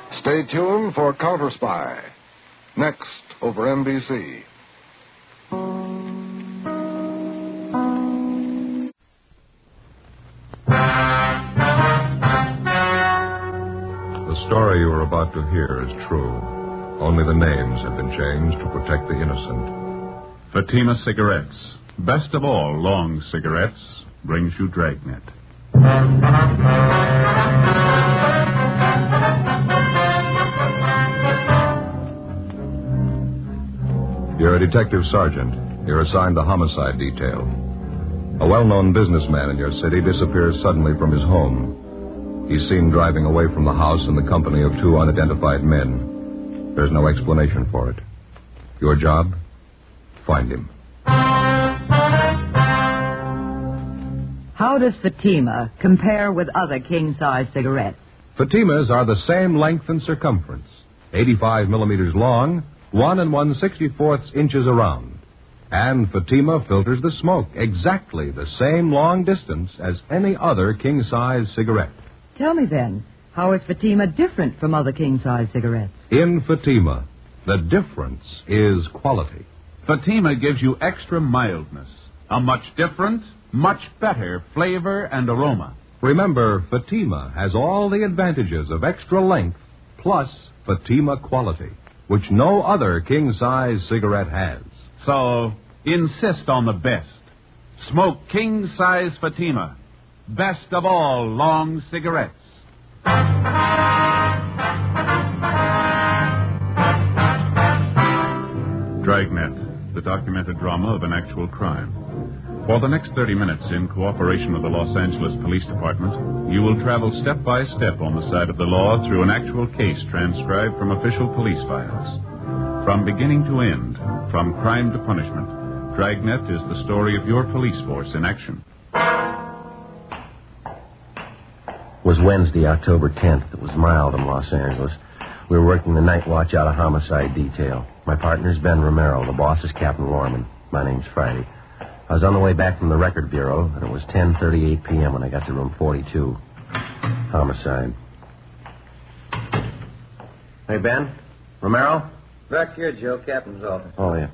Stay tuned for Counter Spy. Next, over NBC. The story you are about to hear is true. Only the names have been changed to protect the innocent. Fatima Cigarettes, best of all long cigarettes, brings you Dragnet. You're a detective sergeant. You're assigned the homicide detail. A well-known businessman in your city disappears suddenly from his home. He's seen driving away from the house in the company of two unidentified men. There's no explanation for it. Your job? Find him. How does Fatima compare with other king-size cigarettes? Fatimas are the same length and circumference, 85 millimeters long, 1 1/64 inches around. And Fatima filters the smoke exactly the same long distance as any other king-size cigarette. Tell me then, how is Fatima different from other king-size cigarettes? In Fatima, the difference is quality. Fatima gives you extra mildness, a much different, much better flavor and aroma. Remember, Fatima has all the advantages of extra length plus Fatima quality, which no other king-size cigarette has. So, insist on the best. Smoke king-size Fatima. Best of all long cigarettes. Dragnet, the documented drama of an actual crime. For the next 30 minutes, in cooperation with the Los Angeles Police Department, you will travel step by step on the side of the law through an actual case transcribed from official police files. From beginning to end, from crime to punishment, Dragnet is the story of your police force in action. It was Wednesday, October 10th. It was mild in Los Angeles. We were working the night watch out of homicide detail. My partner's Ben Romero. The boss is Captain Lorman. My name's Friday. I was on the way back from the record bureau, and it was 10:38 p.m. when I got to room 42. Homicide. Hey, Ben? Romero? Back here, Joe. Captain's office. Oh, yeah.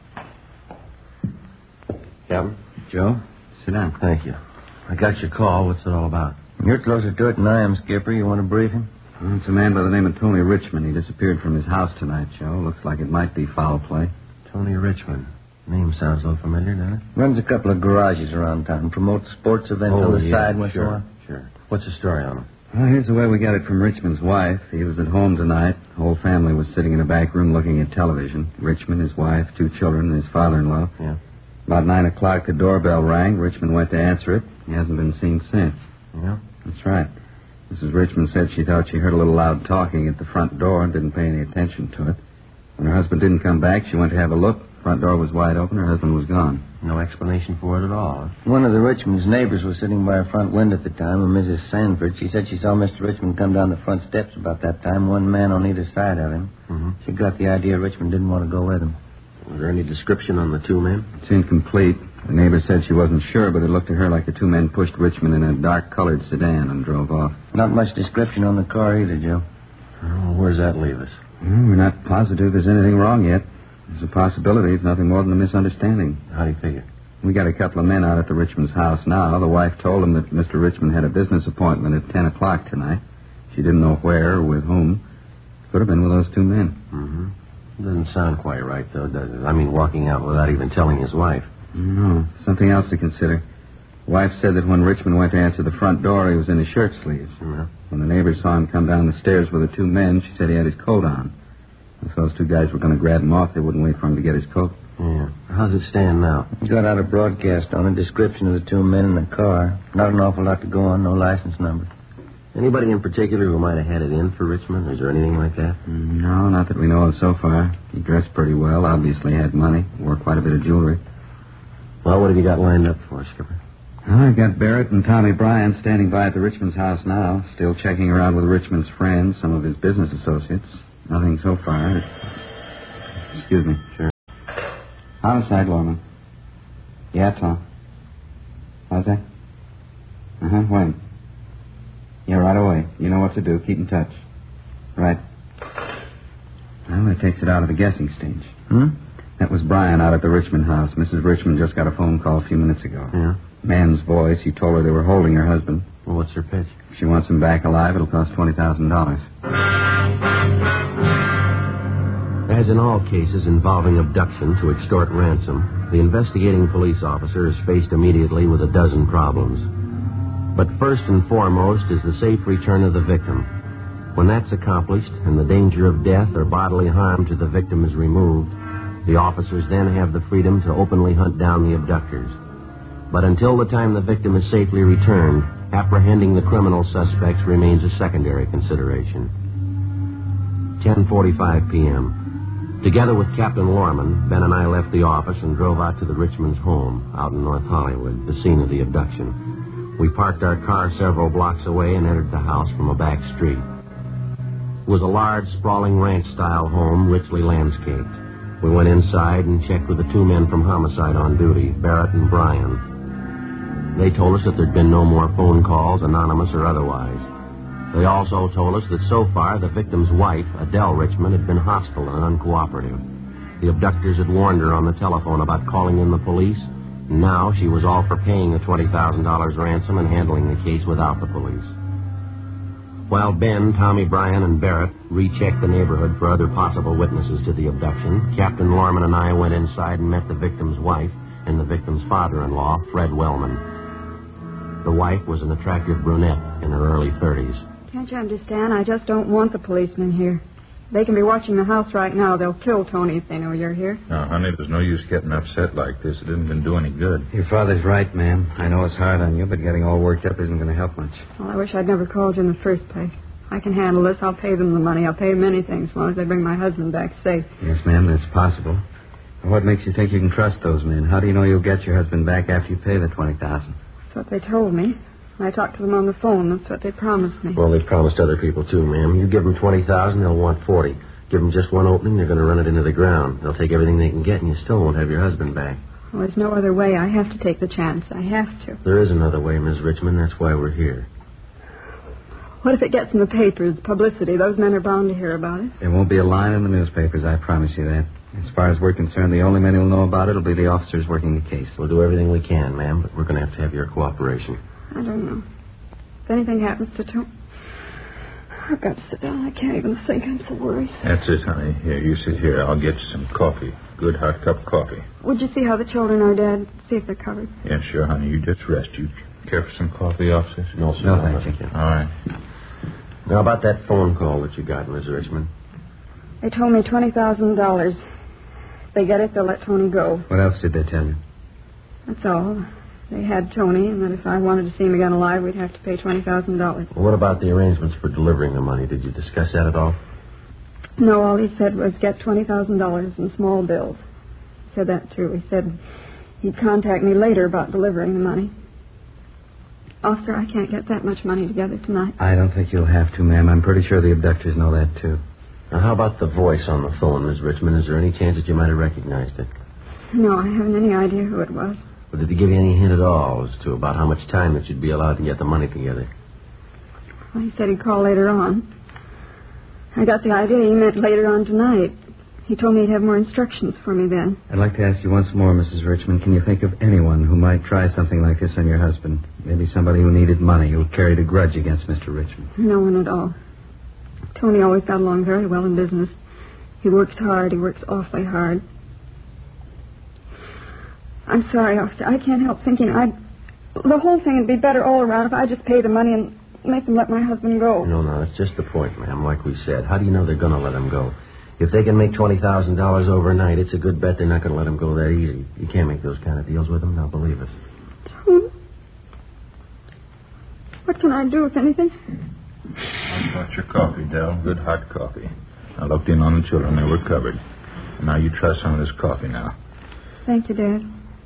Captain? Joe, sit down. Thank you. I got your call. What's it all about? You're closer to it than I am, Skipper. You want a briefing? Well, it's a man by the name of Tony Richmond. He disappeared from his house tonight, Joe. Looks like it might be foul play. Tony Richmond. Name sounds a little familiar, doesn't it? Runs a couple of garages around town. Promotes sports events on the side and so on. Sure. What's the story on him? Well, here's the way we got it from Richmond's wife. He was at home tonight. The whole family was sitting in a back room looking at television. Richmond, his wife, 2 children, and his father-in-law. Yeah. About 9 o'clock, the doorbell rang. Richmond went to answer it. He hasn't been seen since. Yeah? That's right. Mrs. Richmond said she thought she heard a little loud talking at the front door and didn't pay any attention to it. When her husband didn't come back, she went to have a look. Front door was wide open. Her husband was gone. No explanation for it at all. One of the Richmond's neighbors was sitting by her front window at the time, and Mrs. Sanford. She said she saw Mr. Richmond come down the front steps about that time, one man on either side of him. Mm-hmm. She got the idea Richmond didn't want to go with him. Was there any description on the 2 men? It's incomplete. The neighbor said she wasn't sure, but it looked to her like the 2 men pushed Richmond in a dark-colored sedan and drove off. Not much description on the car either, Joe. Well, where's that leave us? Well, we're not positive there's anything wrong yet. There's a possibility it's nothing more than a misunderstanding. How do you figure? We got a couple of men out at the Richmond's house now. The wife told them that Mr. Richmond had a business appointment at 10 o'clock tonight. She didn't know where or with whom. Could have been with those 2 men. Mm-hmm. Doesn't sound quite right, though, does it? I mean, walking out without even telling his wife. No, something else to consider. The wife said that when Richmond went to answer the front door, he was in his shirt sleeves. Yeah. When the neighbors saw him come down the stairs with the 2 men, she said he had his coat on. If those 2 guys were going to grab him off, they wouldn't wait for him to get his coat. Yeah. How's it stand now? He got out a broadcast on a description of the 2 men in the car. Not an awful lot to go on, no license number. Anybody in particular who might have had it in for Richmond? Is there anything like that? No, not that we know of so far. He dressed pretty well, obviously had money, wore quite a bit of jewelry. Well, what have you got lined up for, Skipper? Well, I've got Barrett and Tommy Bryan standing by at the Richmond's house now, still checking around with Richmond's friends, some of his business associates. Nothing so far. Excuse me. Sure. Homicide, Lorman. Yeah, Tom. How's that? When? Yeah, right away. You know what to do. Keep in touch. Right. Well, that takes it out of the guessing stage. Hmm? That was Brian out at the Richmond house. Mrs. Richmond just got a phone call a few minutes ago. Yeah. Man's voice. He told her they were holding her husband. Well, what's her pitch? If she wants him back alive, it'll cost $20,000. As in all cases involving abduction to extort ransom, the investigating police officer is faced immediately with a dozen problems. But first and foremost is the safe return of the victim. When that's accomplished and the danger of death or bodily harm to the victim is removed, the officers then have the freedom to openly hunt down the abductors. But until the time the victim is safely returned, apprehending the criminal suspects remains a secondary consideration. 10:45 p.m. Together with Captain Lorman, Ben and I left the office and drove out to the Richmond's home out in North Hollywood, the scene of the abduction. We parked our car several blocks away and entered the house from a back street. It was a large, sprawling ranch-style home, richly landscaped. We went inside and checked with the two men from Homicide on duty, Barrett and Bryan. They told us that there'd been no more phone calls, anonymous or otherwise. They also told us that so far the victim's wife, Adele Richmond, had been hostile and uncooperative. The abductors had warned her on the telephone about calling in the police, and now she was all for paying the $20,000 ransom and handling the case without the police. While Ben, Tommy, Bryan, and Barrett rechecked the neighborhood for other possible witnesses to the abduction, Captain Lorman and I went inside and met the victim's wife and the victim's father-in-law, Fred Wellman. The wife was an attractive brunette in her early 30s. Can't you understand? I just don't want the policemen here. They can be watching the house right now. They'll kill Tony if they know you're here. Now, honey, there's no use getting upset like this. It isn't going to do any good. Your father's right, ma'am. I know it's hard on you, but getting all worked up isn't going to help much. Well, I wish I'd never called you in the first place. I can handle this. I'll pay them the money. I'll pay them anything as long as they bring my husband back safe. Yes, ma'am, that's possible. What makes you think you can trust those men? How do you know you'll get your husband back after you pay the $20,000? That's what they told me. I talked to them on the phone. That's what they promised me. Well, they promised other people, too, ma'am. You give them $20,000, they'll want $40,000. Give them just one opening, they're going to run it into the ground. They'll take everything they can get, and you still won't have your husband back. Well, there's no other way. I have to take the chance. I have to. There is another way, Miss Richmond. That's why we're here. What if it gets in the papers, publicity? Those men are bound to hear about it. There won't be a line in the newspapers, I promise you that. As far as we're concerned, the only men who'll know about it will be the officers working the case. We'll do everything we can, ma'am, but we're going to have your cooperation. I don't know. If anything happens to Tony, I've got to sit down. I can't even think. I'm so worried. That's it, honey. Here, you sit here. I'll get you some coffee. Good hot cup of coffee. Would you see how the children are, Dad? See if they're covered. Yeah, sure, honey. You just rest. You care for some coffee, officers? No, sir. No, thank you. All right. Now, about that phone call that you got, Miss Richmond. They told me $20,000. If they get it, they'll let Tony go. What else did they tell you? That's all. They had Tony, and that if I wanted to see him again alive, we'd have to pay $20,000. Well, what about the arrangements for delivering the money? Did you discuss that at all? No, all he said was get $20,000 in small bills. He said that, too. He said he'd contact me later about delivering the money. Officer, I can't get that much money together tonight. I don't think you'll have to, ma'am. I'm pretty sure the abductors know that, too. Now, how about the voice on the phone, Miss Richmond? Is there any chance that you might have recognized it? No, I haven't any idea who it was. Or did he give you any hint at all as to about how much time that you'd be allowed to get the money together? Well, he said he'd call later on. I got the idea he meant later on tonight. He told me he'd have more instructions for me then. I'd like to ask you once more, Mrs. Richmond, can you think of anyone who might try something like this on your husband? Maybe somebody who needed money, who carried a grudge against Mr. Richmond? No one at all. Tony always got along very well in business. He works hard. He works awfully hard. I'm sorry, officer. I can't help thinking the whole thing would be better all around if I just pay the money and make them let my husband go. No, that's just the point, ma'am. Like we said, how do you know they're going to let him go? If they can make $20,000 overnight, it's a good bet they're not going to let him go that easy. You can't make those kind of deals with them, now believe us. What can I do, if anything? I got your coffee, Del. Good hot coffee. I looked in on the children. They were covered. Now you try some of this coffee now. Thank you, Dad.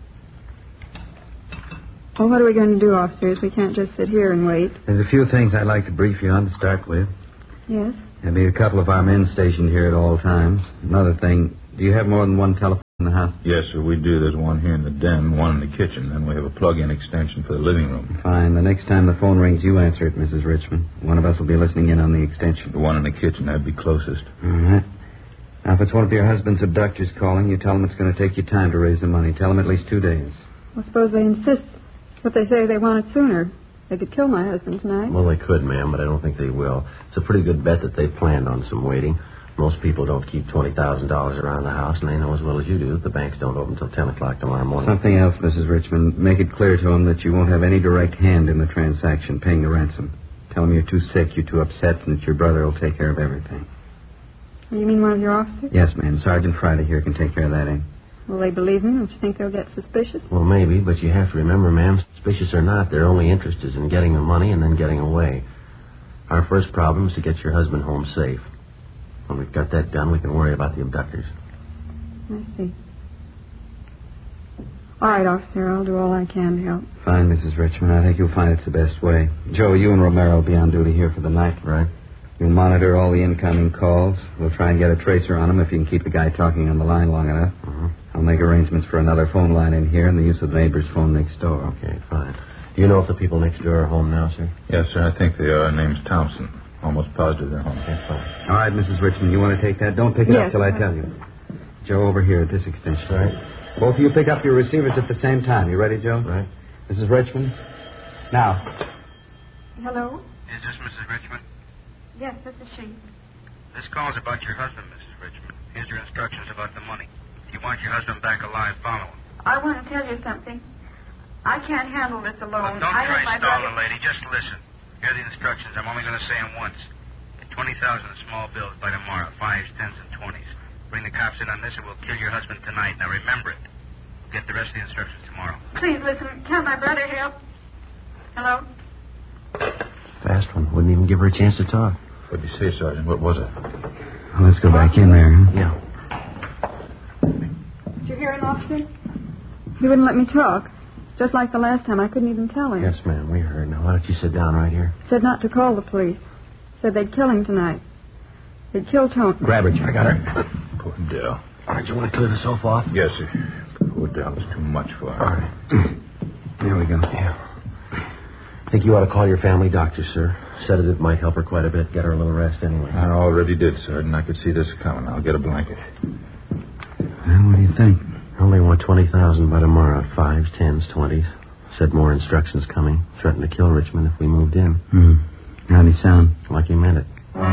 Well, what are we going to do, officers? We can't just sit here and wait. There's a few things I'd like to brief you on to start with. Yes? There'll be a couple of our men stationed here at all times. Another thing, do you have more than one telephone in the house? Yes, sir, we do. There's one here in the den, one in the kitchen. Then we have a plug-in extension for the living room. Fine. The next time the phone rings, you answer it, Mrs. Richmond. One of us will be listening in on the extension. The one in the kitchen, that'd be closest. All right. Now, if it's one of your husband's abductors calling, you tell them it's going to take you time to raise the money. Tell them at least 2 days. Well, suppose they insist. But they say they want it sooner. They could kill my husband tonight. Well, they could, ma'am, but I don't think they will. It's a pretty good bet that they planned on some waiting. Most people don't keep $20,000 around the house, and they know as well as you do that the banks don't open until 10 o'clock tomorrow morning. Something else, Mrs. Richmond. Make it clear to them that you won't have any direct hand in the transaction, paying the ransom. Tell them you're too sick, you're too upset, and that your brother will take care of everything. You mean one of your officers? Yes, ma'am. Sergeant Friday here can take care of that, eh? Will they believe me? Don't you think they'll get suspicious? Well, maybe, but you have to remember, ma'am, suspicious or not, their only interest is in getting the money and then getting away. Our first problem is to get your husband home safe. When we've got that done, we can worry about the abductors. I see. All right, officer, I'll do all I can to help. Fine, Mrs. Richmond. I think you'll find it's the best way. Joe, you and Romero will be on duty here for the night. Right. You'll monitor all the incoming calls. We'll try and get a tracer on him if you can keep the guy talking on the line long enough. Uh-huh. I'll make arrangements for another phone line in here and the use of the neighbor's phone next door. Okay, fine. Do you know if the people next door are home now, sir? Yes, sir, I think they are. Name's Thompson. Almost positive they're home. Okay, fine. All right, Mrs. Richmond, you want to take that? Don't pick it Yes, up till I tell you. Joe, over here at this extension. All right. Both of you pick up your receivers at the same time. You ready, Joe? Right. Mrs. Richmond? Now. Hello? Is this Mrs. Richmond? Yes, this is she. This call's about your husband, Mrs. Richmond. Here's your instructions about the money. If you want your husband back alive, follow him. I want to tell you something. I can't handle this alone. Don't I try have my stalling, brother... lady. Just listen. Here are the instructions. I'm only going to say them once. Get 20,000 in small bills by tomorrow. 5s, 10s, and 20s. Bring the cops in on this and we'll kill your husband tonight. Now remember it. We'll get the rest of the instructions tomorrow. Please listen. Can my brother help? Hello? Fast one. Wouldn't even give her a chance to talk. What'd you say, Sergeant? What was it? Well, let's go back in there, huh? Yeah. Did you hear him, officer? He wouldn't let me talk. Just like the last time, I couldn't even tell him. Yes, ma'am, we heard. Now, why don't you sit down right here? Said not to call the police. Said they'd kill him tonight. They'd kill Tony. Grab her, I got her. Poor Dell. All right, you want to clear the sofa off? Yes, sir. Poor Dell is too much for her. All right. There we go. Yeah. I think you ought to call your family doctor, sir. Sedative might help her quite a bit. Get her a little rest anyway. I already did, Sergeant. I could see this coming. I'll get a blanket. Well, what do you think? Only want 20,000 by tomorrow. 5s, 10s, 20s. Said more instructions coming. Threatened to kill Richmond if we moved in. How'd he sound? Like he meant it.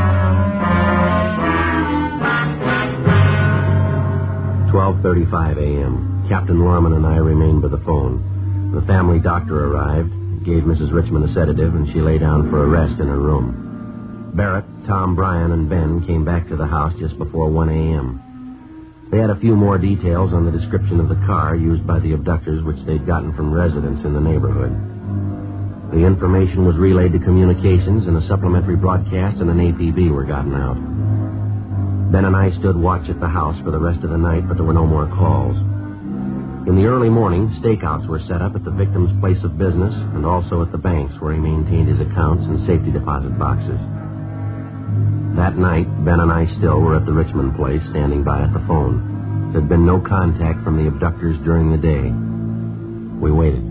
12:35 a.m. Captain Lorman and I remained by the phone. The family doctor arrived, gave Mrs. Richmond a sedative, and she lay down for a rest in her room. Barrett, Tom, Bryan, and Ben came back to the house just before 1 a.m. They had a few more details on the description of the car used by the abductors, which they'd gotten from residents in the neighborhood. The information was relayed to communications, and a supplementary broadcast and an APB were gotten out. Ben and I stood watch at the house for the rest of the night, but there were no more calls. In the early morning, stakeouts were set up at the victim's place of business and also at the banks where he maintained his accounts and safety deposit boxes. That night, Ben and I still were at the Richmond place, standing by at the phone. There had been no contact from the abductors during the day. We waited.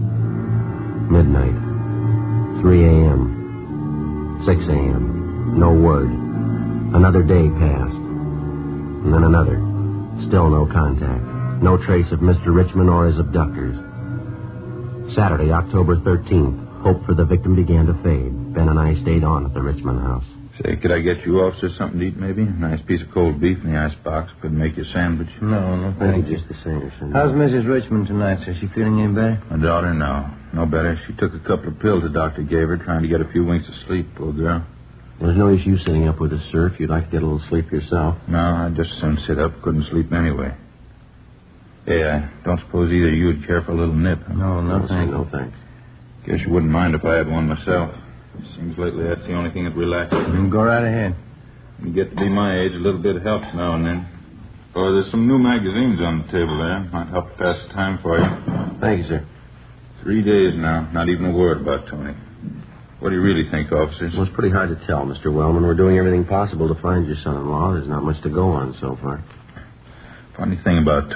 Midnight. 3 a.m. 6 a.m. No word. Another day passed. And then another. Still no contact. No trace of Mr. Richmond or his abductors. Saturday, October 13th, hope for the victim began to fade. Ben and I stayed on at the Richmond house. Say, could I get you officer something to eat, maybe? A nice piece of cold beef in the icebox. Could make you a sandwich. No, I think just the same. How's Mrs. Richmond tonight, sir? Is she feeling any better? My daughter, no better. She took a couple of pills the doctor gave her, trying to get a few winks of sleep, poor girl. There's no use you sitting up with us, sir, if you'd like to get a little sleep yourself. No, I'd just as soon sit up. Couldn't sleep anyway. Hey, I don't suppose either of you would care for a little nip. Huh? No, thanks. No, thanks. Guess you wouldn't mind if I had one myself. Seems lately that's the only thing that relaxes me. Go right ahead. You get to be my age, a little bit helps now and then. Oh, there's some new magazines on the table there. Might help pass the time for you. Thank you, sir. 3 days now. Not even a word about Tony. What do you really think, officers? Well, it's pretty hard to tell, Mr. Wellman. We're doing everything possible to find your son-in-law. There's not much to go on so far. Funny thing about